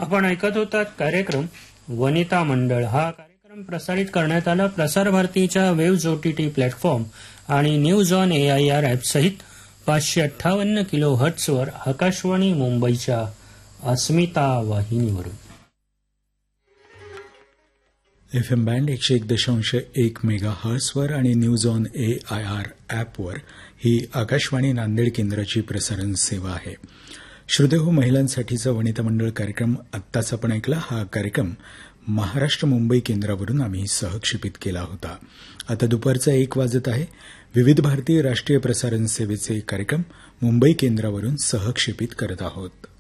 आपण ऐकत होतात कार्यक्रम वनिता मंडळ. हा कार्यक्रम प्रसारित करण्यात आला प्रसार भारतीच्या वेव्ज OTT प्लॅटफॉर्म आणि न्यूज ऑन AIR ॲप सहित 558 किलो हर्ट्झवर आकाशवाणी मुंबईच्या अस्मिता वाहिनीवरून. FM बँड 101.1 मेगाहर्ट्झवर आणि न्यूज ऑन AIR ॲपवर ही आकाशवाणी नांदेड केंद्राची प्रसारण सेवा आहे. श्रोतेहो, महिलांसाठीचा वनिता मंडळ कार्यक्रम आत्ताच आपण ऐकला. हा कार्यक्रम महाराष्ट्र मुंबई केंद्रावरून आम्ही सहक्षेपित केला होता. आता दुपारचा 1 वाजत आहे. विविध भारतीय राष्ट्रीय प्रसारण सेवेचे कार्यक्रम मुंबई केंद्रावरून सहक्षेपित करत आहोत.